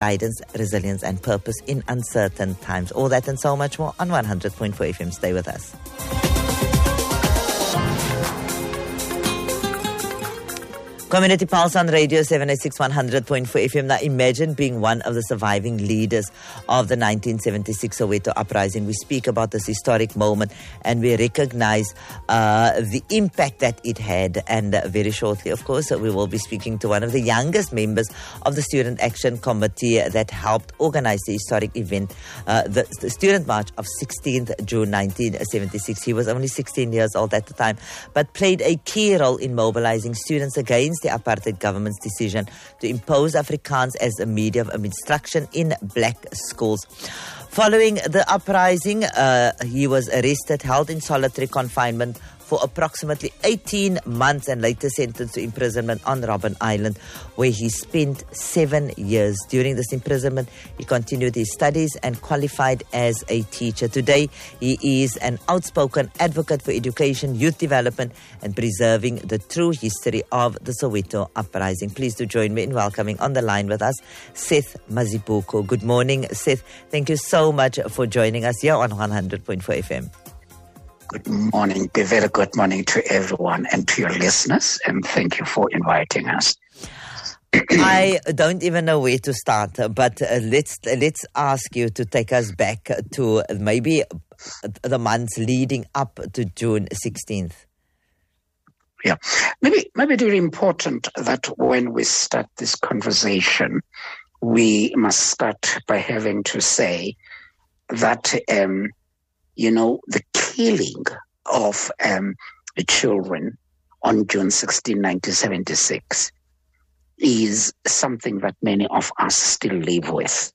guidance, resilience, and purpose in uncertain times. All that and so much more on 100.4 FM. Stay with us. Community Pulse on Radio 786 100.4 FM. Now imagine being one of the surviving leaders of the 1976 Soweto uprising. We speak about this historic moment and we recognize the impact that it had. And very shortly, of course, we will be speaking to one of the youngest members of the Student Action Committee that helped organize the historic event, the Student March of 16th June 1976. He was only 16 years old at the time, but played a key role in mobilizing students against the apartheid government's decision to impose Afrikaans as a medium of instruction in black schools. Following the uprising, he was arrested, held in solitary confinement for approximately 18 months and later sentenced to imprisonment on Robben Island, where he spent 7 years. During this imprisonment, he continued his studies and qualified as a teacher. Today, he is an outspoken advocate for education, youth development, and preserving the true history of the Soweto uprising. Please do join me in welcoming on the line with us, Seth Mazibuko. Good morning, Seth. Thank you so much for joining us here on 100.4 FM. Good morning. A very good morning to everyone and to your listeners, and thank you for inviting us. I don't even know where to start, but let's ask you to take us back to maybe the months leading up to June 16th. Yeah, maybe it's very important that when we start this conversation, we must start by having to say that the killing of the children on June 16, 1976 is something that many of us still live with.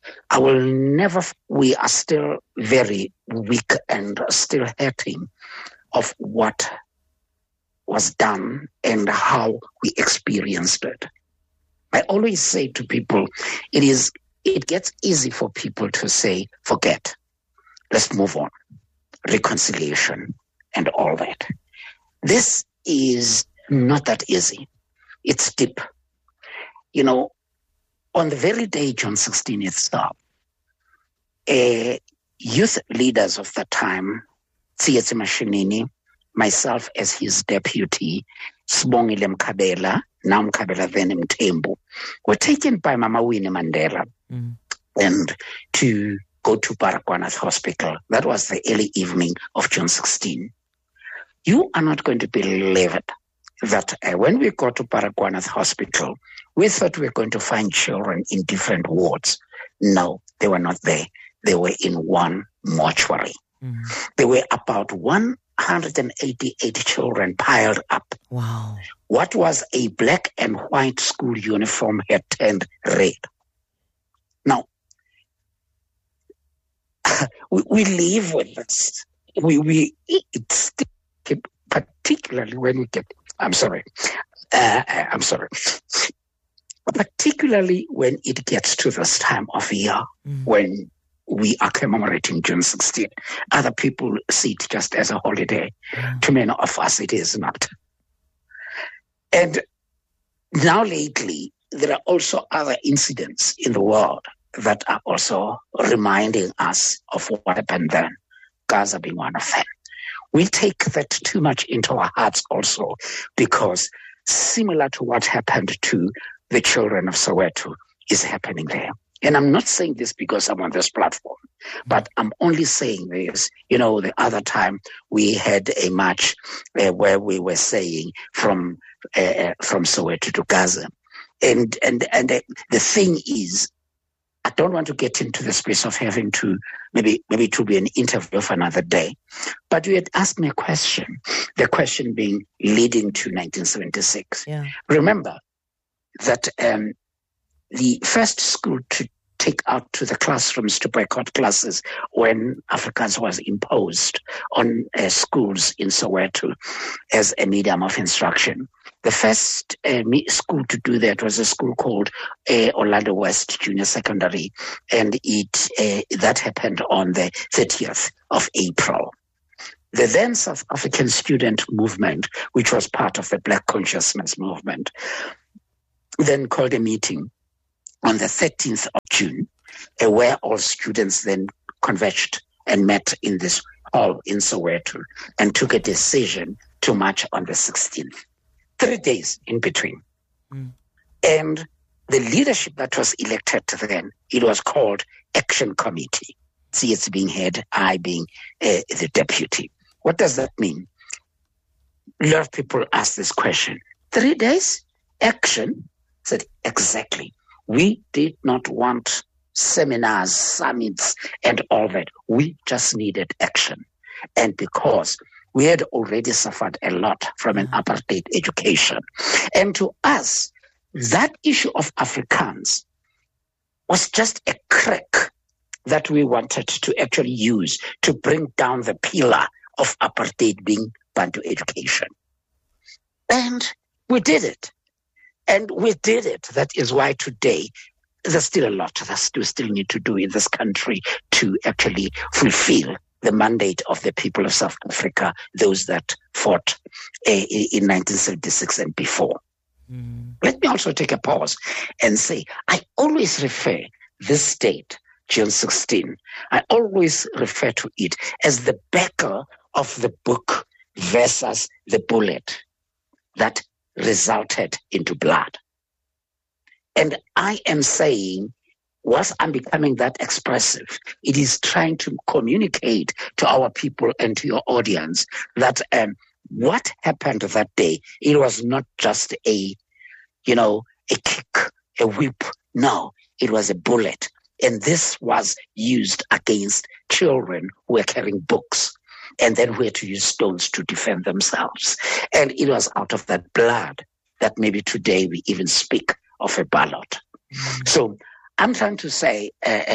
We are still very weak and still hurting of what was done and how we experienced it. I always say to people, it gets easy for people to say, forget. Let's move on. Reconciliation and all that. This is not that easy. It's deep. On the very day June 16 itself, youth leaders of the time, Tsietsi Mashinini, myself as his deputy, Sibongile Mkhabela, now Mkhabela then Mthembu, were taken by Mama Winnie Mandela and to go to Baragwanath Hospital. That was the early evening of June 16. You are not going to believe it that when we got to Baragwanath Hospital, we thought we were going to find children in different wards. No, they were not there. They were in one mortuary. There were about 188 children piled up. Wow. What was a black and white school uniform had turned red. Now, we live with this. It's particularly when we get. Particularly when it gets to this time of year when we are commemorating June 16. Other people see it just as a holiday. To many of us, it is not. And now lately, there are also other incidents in the world that are also reminding us of what happened then, Gaza being one of them. We take that too much into our hearts also, because similar to what happened to the children of Soweto is happening there. And I'm not saying this because I'm on this platform, but I'm only saying this. The other time we had a march where we were saying from Soweto to Gaza. And the thing is, I don't want to get into the space of having to, maybe it will be an interview for another day. But you had asked me a question, the question being leading to 1976. Yeah. Remember that the first school to take out to the classrooms to boycott classes when Afrikaans was imposed on schools in Soweto as a medium of instruction. The first school to do that was a school called Orlando West Junior Secondary, and that happened on the 30th of April. The then South African student movement, which was part of the Black Consciousness movement, then called a meeting on the 13th of June, where all students then converged and met in this hall in Soweto and took a decision to march on the 16th. 3 days in between. And the leadership that was elected then, it was called Action Committee. CS being head, I being the deputy. What does that mean? A lot of people ask this question. 3 days? Action? I said, exactly. We did not want seminars, summits, and all that. We just needed action. And because we had already suffered a lot from an apartheid education. And to us, that issue of Afrikaans was just a crack that we wanted to actually use to bring down the pillar of apartheid being Bantu education. And we did it. And we did it. That is why today there's still a lot that we still need to do in this country to actually fulfill the mandate of the people of South Africa, those that fought in 1976 and before. Let me also take a pause and say, I always refer this date, June 16, I always refer to it as the battle of the book versus the bullet that resulted into blood. And I am saying, whilst I'm becoming that expressive, it is trying to communicate to our people and to your audience that what happened that day, it was not just a kick, a whip. No, it was a bullet. And this was used against children who were carrying books and then who had to use stones to defend themselves. And it was out of that blood that maybe today we even speak of a ballot. So I'm trying to say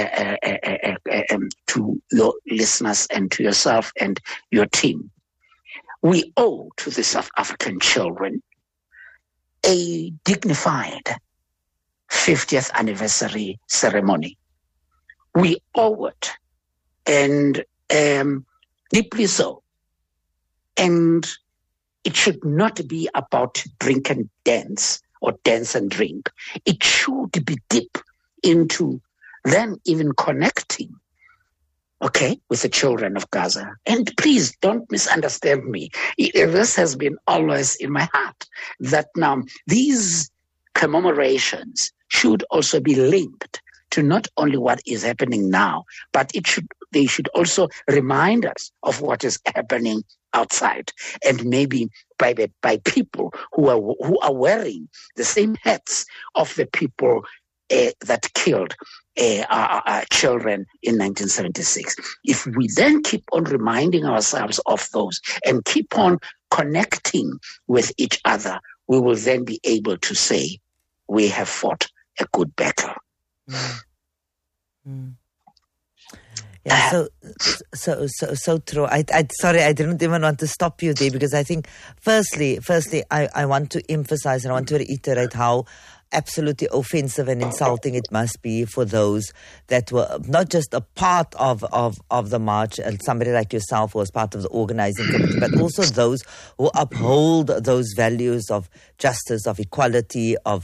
to your listeners and to yourself and your team, we owe to the South African children a dignified 50th anniversary ceremony. We owe it, and deeply so. And it should not be about drink and dance or dance and drink. It should be deep into then even connecting, with the children of Gaza. And please don't misunderstand me. This has been always in my heart, that now these commemorations should also be linked to not only what is happening now, but they should also remind us of what is happening outside, and maybe by people who are wearing the same hats of the people that killed our children in 1976. If we then keep on reminding ourselves of those and keep on connecting with each other, we will then be able to say we have fought a good battle. Yeah, so true. I sorry, I didn't even want to stop you there, because I think firstly, I want to emphasize and I want to reiterate how absolutely offensive and insulting it must be for those that were not just a part of the march, and somebody like yourself who was part of the organizing committee, but also those who uphold those values of justice, of equality, of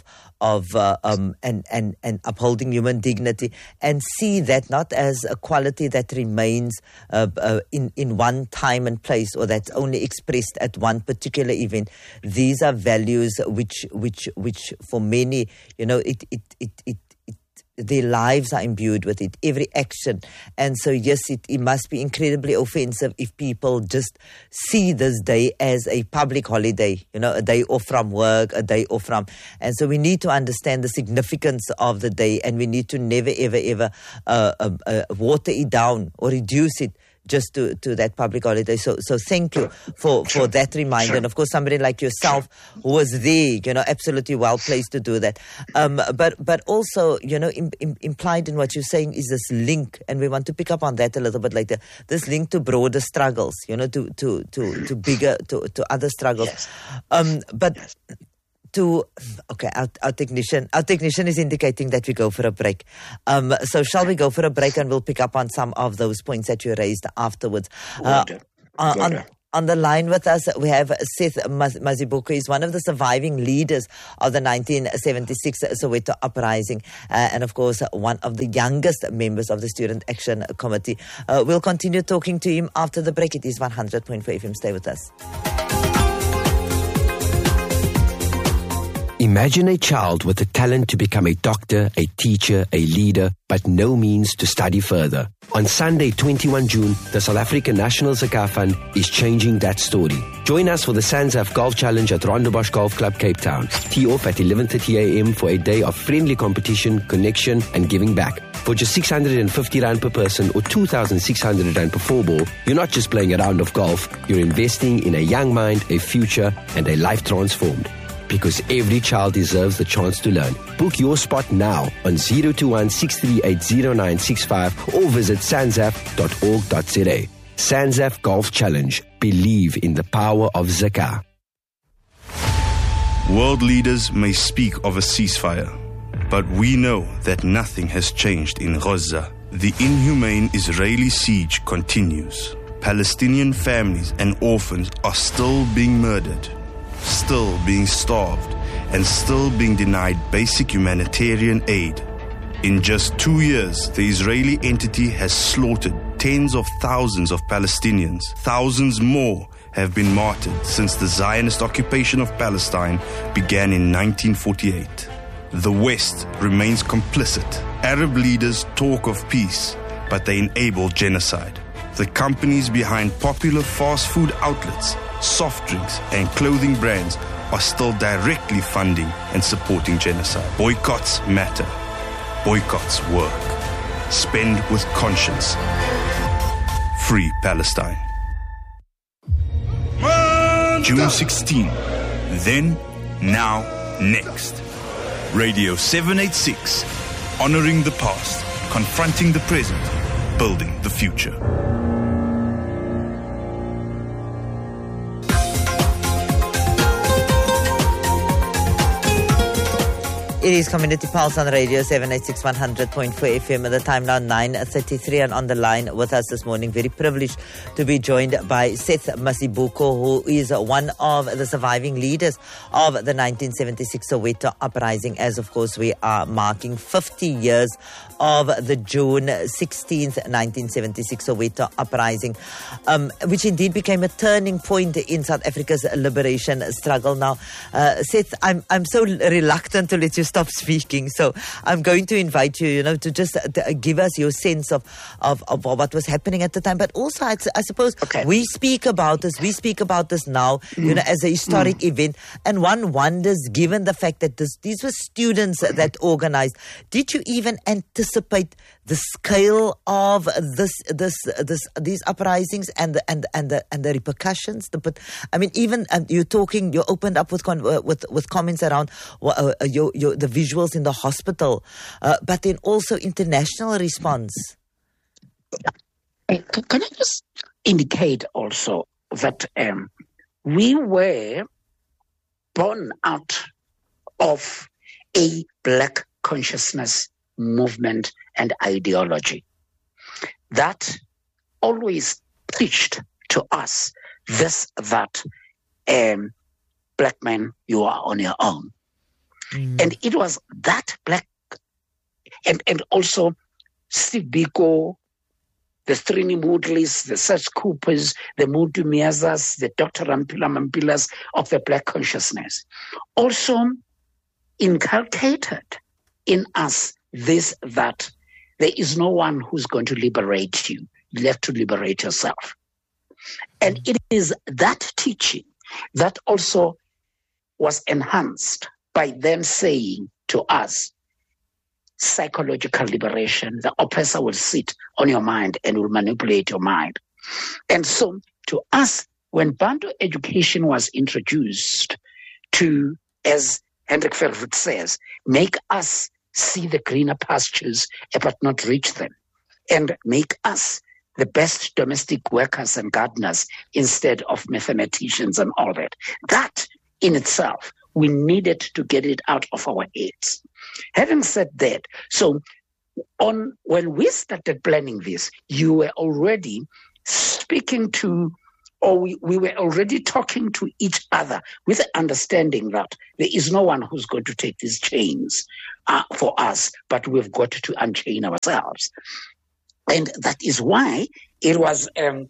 upholding human dignity, and see that not as a quality that remains in one time and place, or that's only expressed at one particular event. These are values which for many, their lives are imbued with it, every action. And so, yes, it must be incredibly offensive if people just see this day as a public holiday, a day off from work, a day off from... And so we need to understand the significance of the day, and we need to never, ever, ever water it down or reduce it just to that public holiday. So thank you for that reminder. And of course, somebody like yourself who was there, absolutely well placed to do that. But also, implied in what you're saying is this link, and we want to pick up on that a little bit later, this link to broader struggles, to bigger, to other struggles. Yes. But our technician is indicating that we go for a break. So shall we go for a break, and we'll pick up on some of those points that you raised afterwards. On the line with us, we have Seth Mazibuko. He's one of the surviving leaders of the 1976 Soweto uprising, and of course, one of the youngest members of the Student Action Committee. We'll continue talking to him after the break. It is 100.4 FM. Stay with us. Imagine a child with the talent to become a doctor, a teacher, a leader, but no means to study further. On Sunday, 21 June, the South African National Zaka Fund is changing that story. Join us for the SANZAF Golf Challenge at Rondebosch Golf Club, Cape Town. Tee off at 11:30 a.m. for a day of friendly competition, connection and giving back. For just 650 Rand per person or 2,600 Rand per 4-ball, you're not just playing a round of golf, you're investing in a young mind, a future and a life transformed. Because every child deserves the chance to learn. Book your spot now on 021-638-0965 or visit sanzaf.org.za. SANZAF Golf Challenge. Believe in the power of Zakah. World leaders may speak of a ceasefire, but we know that nothing has changed in Gaza. The inhumane Israeli siege continues. Palestinian families and orphans are still being murdered, still being starved, and still being denied basic humanitarian aid. In just 2 years, the Israeli entity has slaughtered tens of thousands of Palestinians. Thousands more have been martyred since the Zionist occupation of Palestine began in 1948. The West remains complicit. Arab leaders talk of peace, but they enable genocide. The companies behind popular fast food outlets, soft drinks and clothing brands are still directly funding and supporting genocide. Boycotts matter. Boycotts work. Spend with conscience. Free Palestine. June 16. Then, now, next. Radio 786. Honoring the past, confronting the present, building the future. It is Community Pulse on Radio 786 100.4 FM. At the time now 9:33, and on the line with us this morning, very privileged to be joined by Seth Mazibuko, who is one of the surviving leaders of the 1976 Soweto uprising, as of course we are marking 50 years of the June 16th, 1976 Soweto uprising, which indeed became a turning point in South Africa's liberation struggle. Now, Seth, I'm so reluctant to let you stop speaking, so I'm going to invite you, to just give us your sense of what was happening at the time. But also, I suppose, we speak about this now, as a historic event, and one wonders, given the fact that this were students that organized, did you even anticipate the scale of these uprisings and the repercussions? You opened up with comments around the visuals in the hospital, but then also international response. Can I just indicate also that we were born out of a black consciousness movement and ideology that always preached to us that black men, you are on your own. And it was that black, and also Steve Biko, the Srini Moodleys, the Serge Coopers, the Mudu Miazas, the Dr. Rampila Mampilas of the black consciousness also inculcated in us that there is no one who's going to liberate you. You have to liberate yourself. And it is that teaching that also was enhanced by them saying to us, psychological liberation, the oppressor will sit on your mind and will manipulate your mind. And so to us, when Bantu education was introduced to, as Hendrik Verwoerd says, make us see the greener pastures but not reach them, and make us the best domestic workers and gardeners instead of mathematicians and all that. That in itself, we needed to get it out of our heads. Having said that, so when we started planning this, you were already speaking to or we were already talking to each other with the understanding that there is no one who's going to take these chains for us, but we've got to unchain ourselves. And that is why it was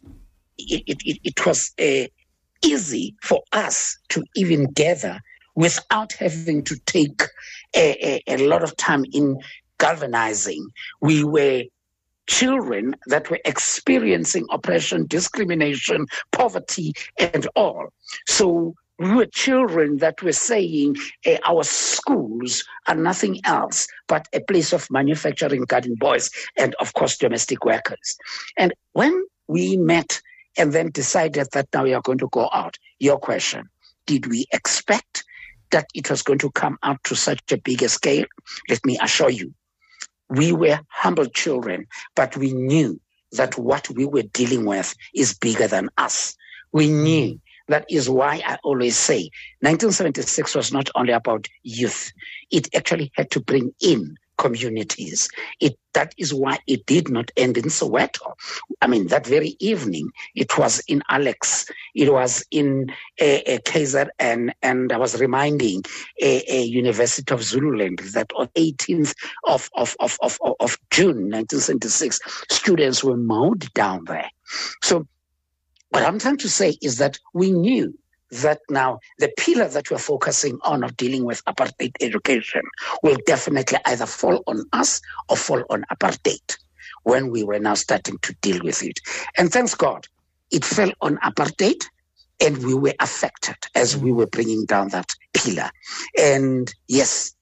easy for us to even gather without having to take a lot of time in galvanizing. We were children that were experiencing oppression, discrimination, poverty, and all. So we were children that were saying our schools are nothing else but a place of manufacturing garden boys and, of course, domestic workers. And when we met and then decided that now we are going to go out, your question, did we expect that it was going to come out to such a big scale? Let me assure you, we were humble children, but we knew that what we were dealing with is bigger than us. We knew. That is why I always say 1976 was not only about youth. It actually had to bring in communities. That is why it did not end in Soweto. I mean, that very evening, it was in Alex, it was in KZN, and I was reminding a University of Zululand that on 18th of June 1976, students were mowed down there. So what I'm trying to say is that we knew that now the pillar that we're focusing on of dealing with apartheid education will definitely either fall on us or fall on apartheid when we were now starting to deal with it. And thanks God, it fell on apartheid and we were affected as we were bringing down that pillar. And yes,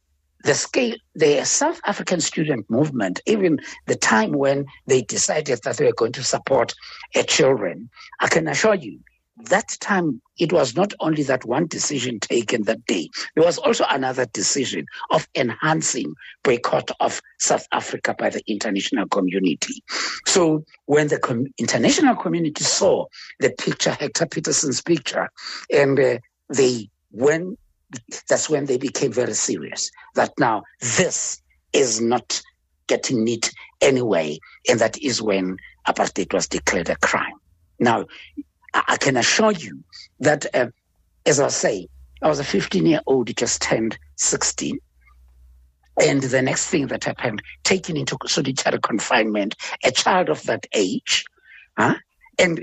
the South African student movement, even the time when they decided that they were going to support children, I can assure you, that time, it was not only that one decision taken that day. There was also another decision of enhancing boycott of South Africa by the international community. So when the international community saw the picture, Hector Peterson's picture, and that's when they became very serious, that now this is not getting neat anyway, and that is when apartheid was declared a crime. Now, I can assure you that, as I say, I was a 15-year-old, just turned 16. And the next thing that happened, taken into solitary confinement, a child of that age. And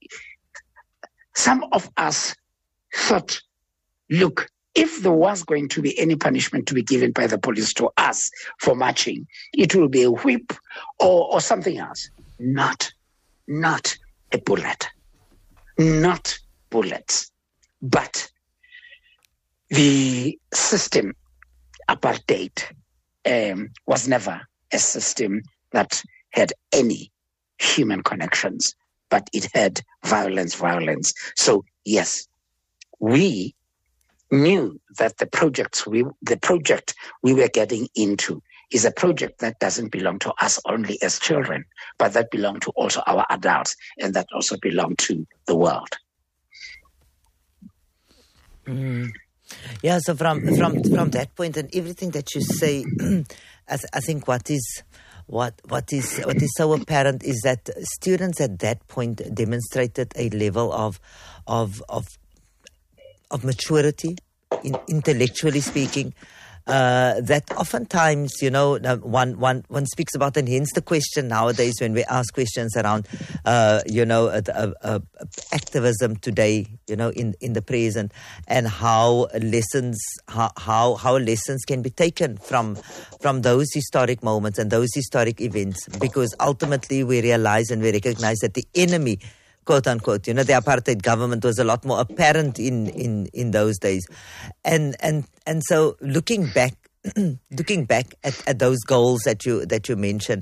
some of us thought, look, if there was going to be any punishment to be given by the police to us for marching, it will be a whip or something else. Not a bullet. Not bullets, but the system, apartheid, was never a system that had any human connections, but it had violence. So yes, we knew that the project we were getting into is a project that doesn't belong to us only as children, but that belong to also our adults, and that also belong to the world. Yeah, so from that point and everything that you say, I think what is so apparent is that students at that point demonstrated a level of maturity, intellectually speaking. That oftentimes, one speaks about, and hence the question nowadays when we ask questions around, activism today, in the present, and how lessons can be taken from those historic moments and those historic events, because ultimately we realize and we recognize that the enemy, quote unquote, the apartheid government was a lot more apparent in those days, and so looking back at those goals that you mentioned,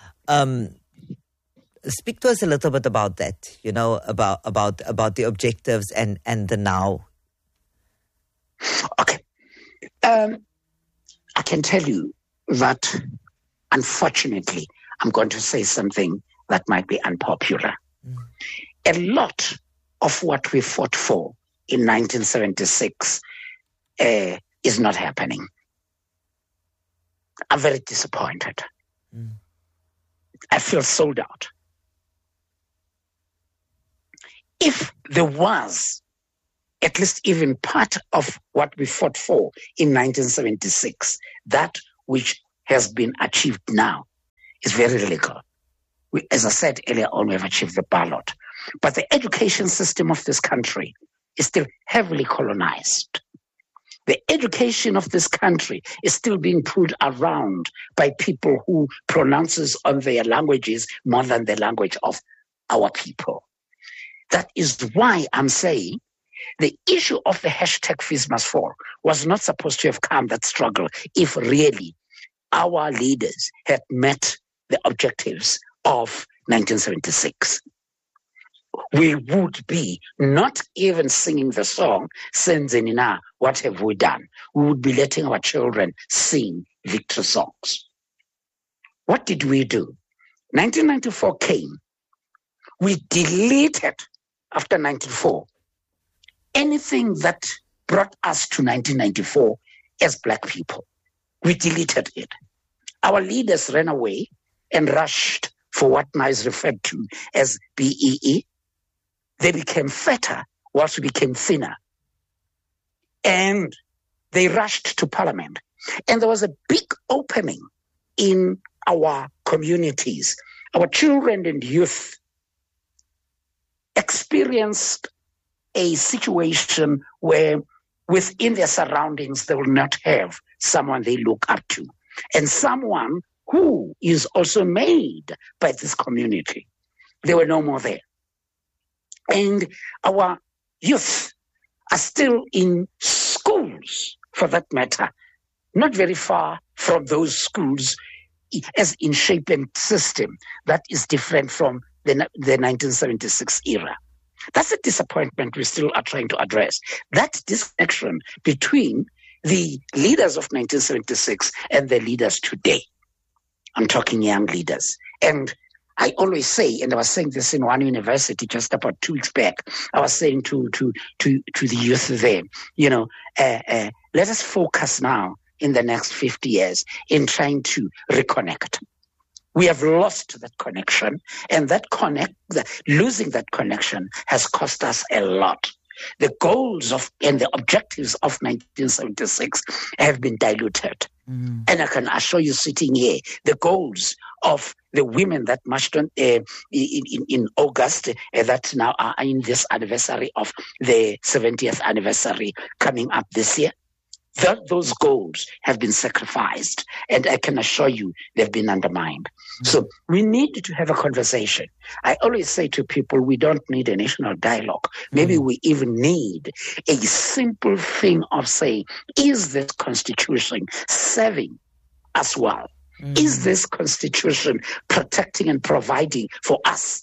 speak to us a little bit about that, about the objectives and the now. Okay, I can tell you that unfortunately I'm going to say something that might be unpopular. A lot of what we fought for in 1976 is not happening. I'm very disappointed. I feel sold out. if there was at least even part of what we fought for in 1976, that which has been achieved now is very little. As I said earlier on, we have achieved the ballot. But the education system of this country is still heavily colonized. The education of this country is still being pulled around by people who pronounces on their languages more than the language of our people. That is why I'm saying the issue of the hashtag Fees Must Fall was not supposed to have come, that struggle, if really our leaders had met the objectives of 1976. We would be not even singing the song, Senzenina, what have we done? We would be letting our children sing victory songs. What did we do? 1994 came. We deleted, after 94, anything that brought us to 1994 as Black people. We deleted it. Our leaders ran away and rushed for what now is referred to as BEE. They became fatter whilst we became thinner. And they rushed to Parliament. And there was a big opening in our communities. Our children and youth experienced a situation where within their surroundings they will not have someone they look up to, and someone who is also made by this community. They were no more there. And our youth are still in schools, for that matter, not very far from those schools, as in shape and system that is different from the 1976 era. That's a disappointment we still are trying to address. That disconnection between the leaders of 1976 and the leaders today. I'm talking young leaders. And I always say, and I was saying this in one university just about 2 weeks back, I was saying to the youth there, let us focus now in the next 50 years in trying to reconnect. We have lost that connection, and losing that connection has cost us a lot. The goals and the objectives of 1976 have been diluted. Mm. And I can assure you, sitting here, the goals of the women that marched in August, that now are in this anniversary of the 70th anniversary coming up this year, those goals have been sacrificed, and I can assure you they've been undermined. Mm-hmm. So we need to have a conversation. I always say to people, we don't need a national dialogue. Maybe we even need a simple thing of saying, is this constitution serving us well? Mm-hmm. Is this constitution protecting and providing for us?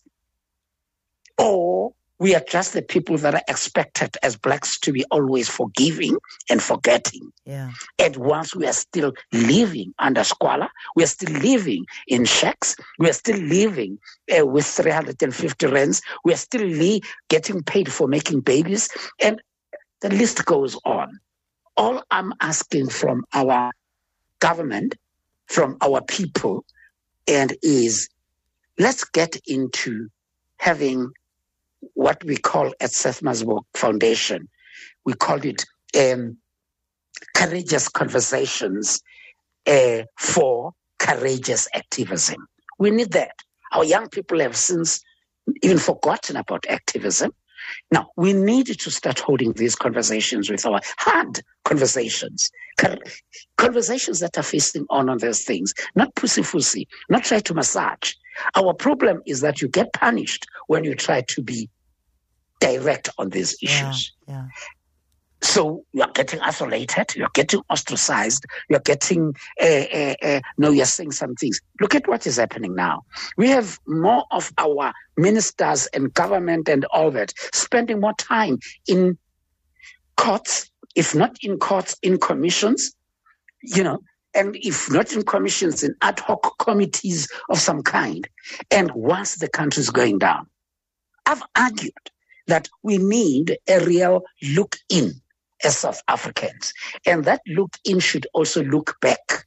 Or we are just the people that are expected as Blacks to be always forgiving and forgetting. Yeah. And once we are still living under squalor, we are still living in shacks, we are still living with 350 rands, we are still getting paid for making babies, and the list goes on. All I'm asking from our government, from our people, and is let's get into having what we call at Seth Masbou Foundation, we called it courageous conversations for courageous activism. We need that. Our young people have since even forgotten about activism. Now, we need to start holding these conversations with our hard conversations, conversations that are facing on those things, not pussy-fussy, not try to massage. Our problem is that you get punished when you try to be direct on these issues. Yeah. So you're getting isolated, you're getting ostracized, you're getting, you're saying some things. Look at what is happening now. We have more of our ministers and government and all that spending more time in courts, if not in courts, in commissions, and if not in commissions, in ad hoc committees of some kind. And once the country is going down, I've argued that we need a real look in as South Africans. And that look in should also look back.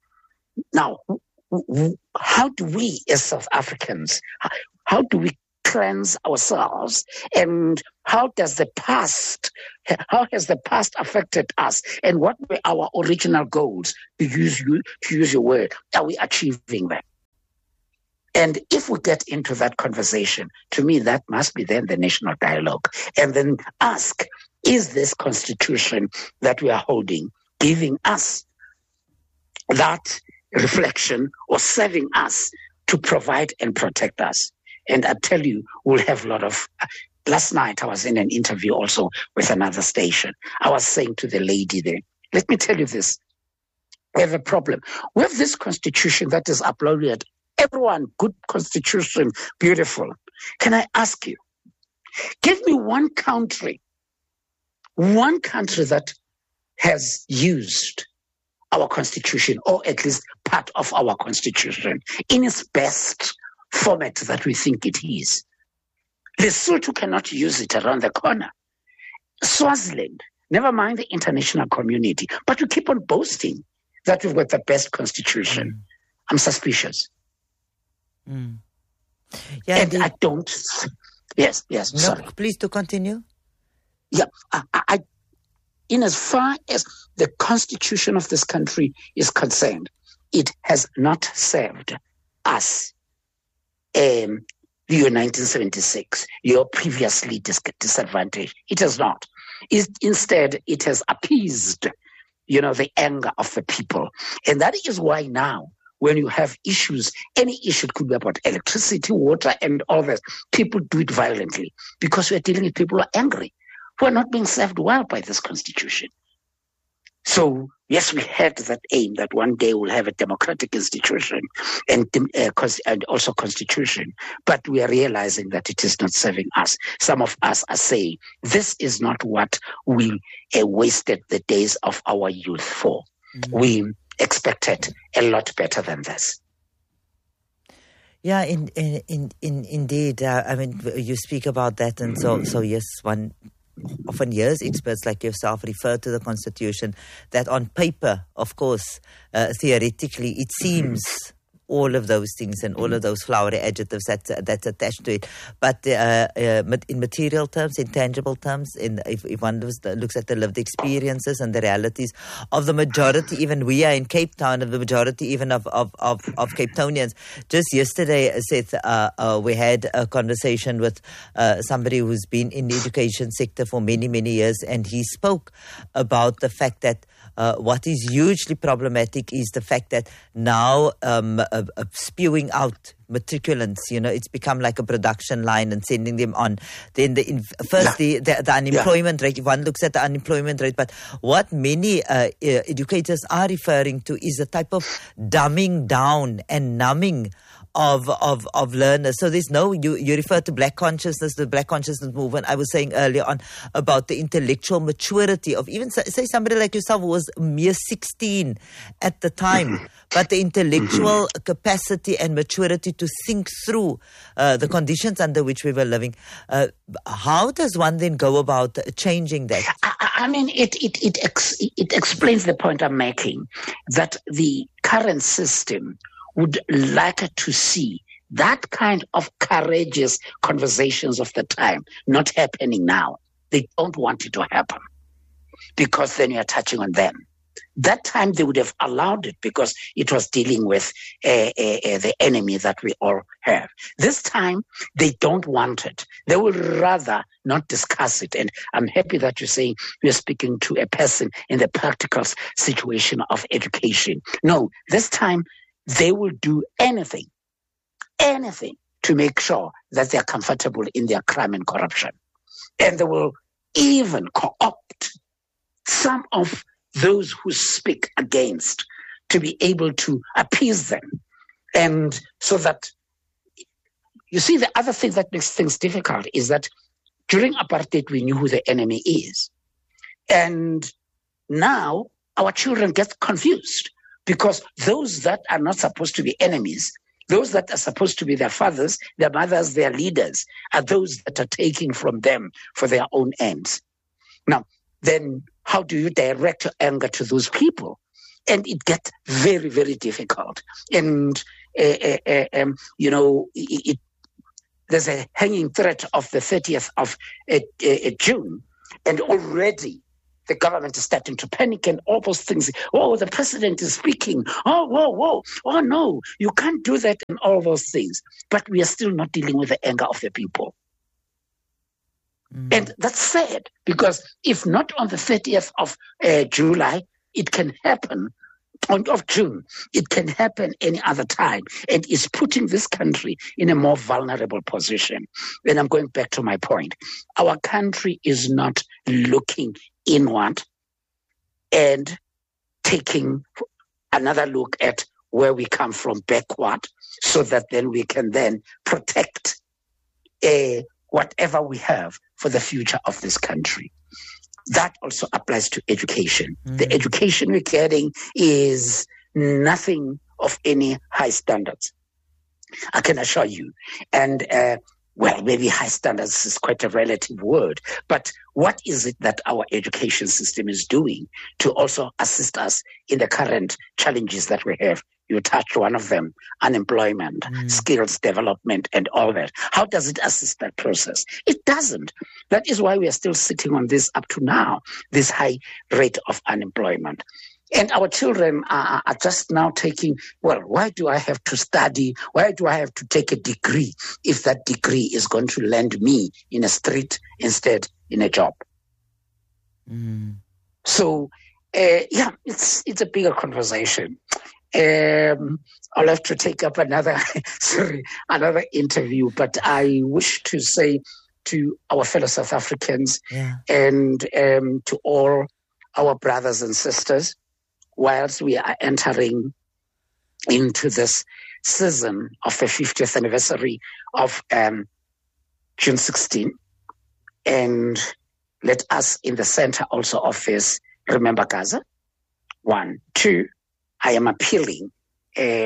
Now, how do we as South Africans, how do we cleanse ourselves, and how has the past affected us, and what were our original goals, to use your word? Are we achieving them? And if we get into that conversation, to me, that must be then the national dialogue. And then ask, is this constitution that we are holding giving us that reflection, or serving us to provide and protect us? And I tell you, we'll have a lot of... Last night, I was in an interview also with another station. I was saying to the lady there, let me tell you this. We have a problem. We have this constitution that is uploaded. Everyone, good constitution, beautiful. Can I ask you, give me one country that has used our constitution, or at least part of our constitution, in its best format that we think it is. Lesotho cannot use it around the corner. Swaziland, never mind the international community, but we keep on boasting that we've got the best constitution. I'm suspicious. Yeah, and I don't... Yes, no, sorry. Please do continue. Yeah, I in as far as the constitution of this country is concerned, it has not served us, your 1976, your previously disadvantaged. It has not. Instead, it has appeased, the anger of the people. And that is why now, when you have issues, any issue could be about electricity, water, and all that, people do it violently because we are dealing with people who are angry, who are not being served well by this constitution. So, yes, we had that aim that one day we'll have a democratic institution and also constitution, but we are realizing that it is not serving us. Some of us are saying, this is not what we wasted the days of our youth for. We expected a lot better than this. Yeah, indeed. I mean, you speak about that, and so yes, one often hears experts like yourself refer to the Constitution that on paper, of course, theoretically, it seems all of those things and all of those flowery adjectives that's attached to it. But in material terms, in tangible terms, if one looks at the lived experiences and the realities of the majority, even we are in Cape Town, of the majority even of Cape Townians. Just yesterday, Seth, we had a conversation with somebody who's been in the education sector for many, many years, and he spoke about the fact that what is hugely problematic is the fact that now spewing out matriculants, it's become like a production line and sending them on. Then the unemployment rate, if one looks at the unemployment rate, but what many educators are referring to is a type of dumbing down and numbing of learners. So there's you refer to black consciousness, the black consciousness movement. I was saying earlier on about the intellectual maturity of even, say, somebody like yourself who was mere 16 at the time, but the intellectual capacity and maturity to think through the conditions under which we were living. How does one then go about changing that? I mean, it explains the point I'm making, that the current system would like to see that kind of courageous conversations of the time not happening now. They don't want it to happen because then you're touching on them. That time they would have allowed it because it was dealing with the enemy that we all have. This time they don't want it. They would rather not discuss it. And I'm happy that you're saying you're speaking to a person in the practical situation of education. No, this time they will do anything to make sure that they're comfortable in their crime and corruption. And they will even co-opt some of those who speak against to be able to appease them. And so that, you see, the other thing that makes things difficult is that during apartheid, we knew who the enemy is. And now our children get confused because those that are not supposed to be enemies, those that are supposed to be their fathers, their mothers, their leaders, are those that are taking from them for their own ends. Now, then how do you direct your anger to those people? And it gets very, very difficult. And, the there's a hanging threat of the 30th of June, and already the government is starting to panic and all those things. Oh, the president is speaking. Oh, whoa. Oh, no, you can't do that and all those things. But we are still not dealing with the anger of the people. And that's sad, because if not on the 30th of July, it can happen of June. It can happen any other time, and is putting this country in a more vulnerable position. And I'm going back to my point. Our country is not looking inward and taking another look at where we come from backward, so that then we can then protect whatever we have for the future of this country. That also applies to education. The education we're getting is nothing of any high standards, I can assure you. And well, maybe high standards is quite a relative word, but what is it that our education system is doing to also assist us in the current challenges that we have? You touched one of them, unemployment, skills development, and all that. How does it assist that process? It doesn't. That is why we are still sitting on this up to now, this high rate of unemployment. And our children are just now taking, well, why do I have to study? Why do I have to take a degree if that degree is going to land me in a street instead in a job? So, yeah, it's a bigger conversation. I'll have to take up another interview, but I wish to say to our fellow South Africans and to all our brothers and sisters, whilst we are entering into this season of the 50th anniversary of June 16, and let us in the center also of this remember Gaza. 1, 2, I am appealing. I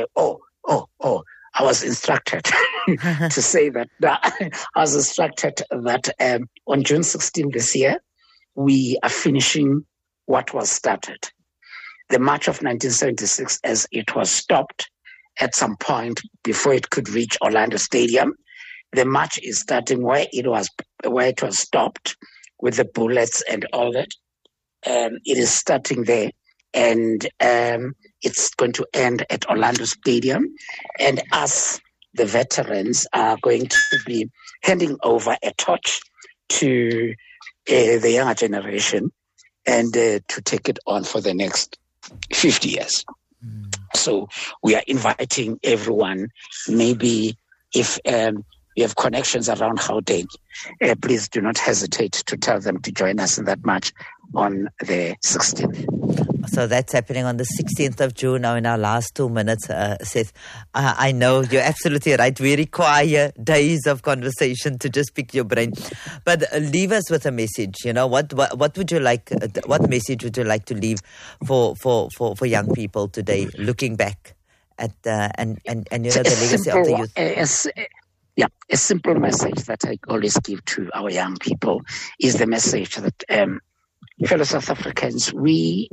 was instructed to say that. I was instructed that on June 16 this year, we are finishing what was started. The March of 1976, as it was stopped at some point before it could reach Orlando Stadium, the march is starting where it was stopped with the bullets and all that. It is starting there, and it's going to end at Orlando Stadium. And us, the veterans, are going to be handing over a torch to the younger generation and to take it on for the next 50 years. So we are inviting everyone, maybe if you have connections around Gauteng, please do not hesitate to tell them to join us in that march on the 16th. So that's happening on the 16th of June. Now in our last 2 minutes, Seth, I know you're absolutely right. We require days of conversation to just pick your brain. But leave us with a message. You know, what would you like? What message would you like to leave for young people today, looking back at and you know the legacy of the youth? A simple message that I always give to our young people is the message that fellow South Africans, we,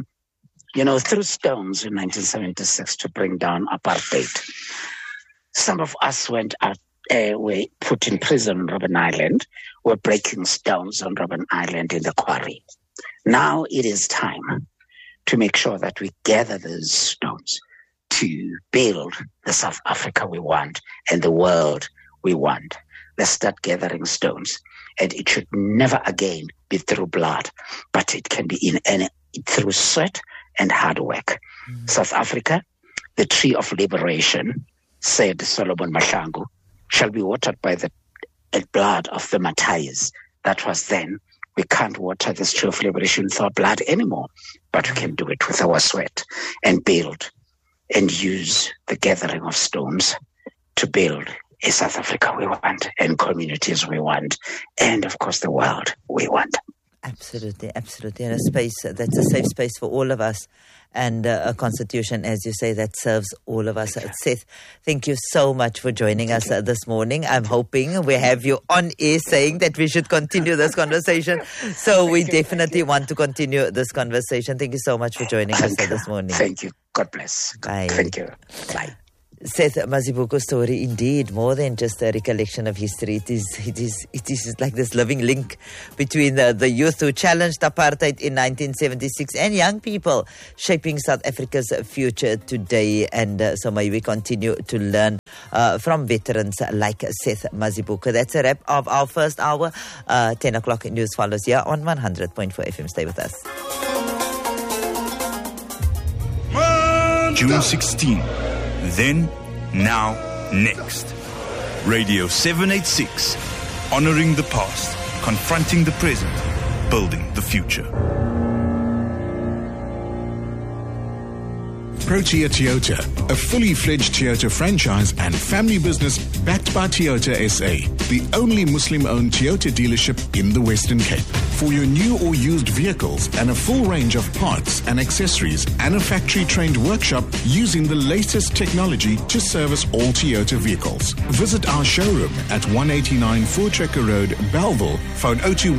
threw stones in 1976 to bring down apartheid. Some of us were put in prison on Robben Island, were breaking stones on Robben Island in the quarry. Now it is time to make sure that we gather those stones to build the South Africa we want and the world we want. Let's start gathering stones. And it should never again be through blood, but it can be through sweat and hard work. South Africa, the tree of liberation, said Solomon Mahlangu, shall be watered by the blood of the martyrs. That was then. We can't water this tree of liberation with our blood anymore, but we can do it with our sweat and build and use the gathering of stones to build a South Africa we want, and communities we want, and of course the world we want. Absolutely. And a space that's a safe space for all of us, and a constitution, as you say, that serves all of us. Seth, thank you so much for joining us this morning. I'm hoping we have you on air saying that we should continue this conversation. So we definitely want to continue this conversation. Thank you so much for joining us this morning. Thank you. God bless. Bye. Thank you. Bye. Seth Mazibuko's story, indeed, more than just a recollection of history. It is like this living link between the youth who challenged apartheid in 1976 and young people shaping South Africa's future today. And so may we continue to learn from veterans like Seth Mazibuko. That's a wrap of our first hour. 10 o'clock news follows here on 100.4 FM. Stay with us. June 16. Then, now, next. Radio 786. Honoring the past, confronting the present, building the future. Protea Toyota, a fully fledged Toyota franchise and family business backed by Toyota SA, the only Muslim-owned Toyota dealership in the Western Cape. For your new or used vehicles and a full range of parts and accessories and a factory-trained workshop using the latest technology to service all Toyota vehicles. Visit our showroom at 189 Voortrekker Road, Bellville, phone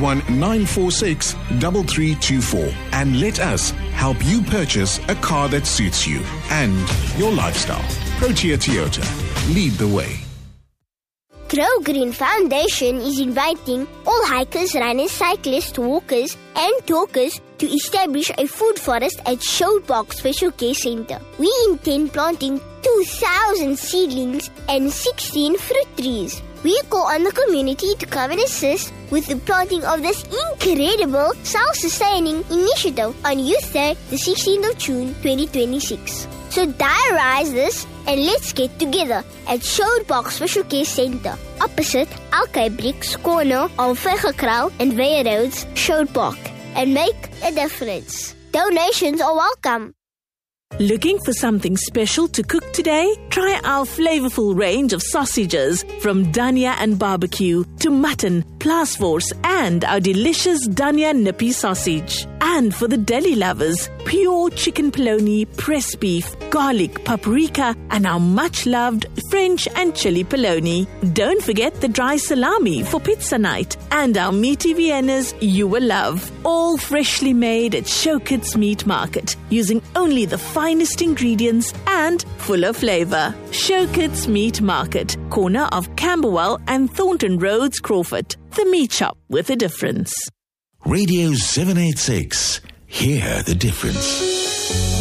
021-946-3324, and let us help you purchase a car that suits you and your lifestyle. Protea Toyota. Lead the way. Grow Green Foundation is inviting all hikers, runners, cyclists, walkers and talkers to establish a food forest at Showbox Special Care Center. We intend planting 2,000 seedlings and 16 fruit trees. We call on the community to come and assist with the planting of this incredible self-sustaining initiative on Youth Day, the 16th of June, 2026. So diarize this and let's get together at Showbox Special Care Center, opposite Alkei Bricks, corner of Vergekraal and Weyer Roads, Showpark, and make a difference. Donations are welcome. Looking for something special to cook today? Try our flavorful range of sausages from Dania and Barbecue to mutton, Plaasvors and our delicious Dania Nippy sausage. And for the deli lovers, pure chicken polony, pressed beef, garlic, paprika and our much-loved French and chili polony. Don't forget the dry salami for pizza night and our meaty Viennas you will love. All freshly made at Showkits Meat Market using only the finest ingredients and full of flavor. Showkits Meat Market, corner of Camberwell and Thornton Roads, Crawford. The meat shop with a difference. Radio 786. Hear the difference.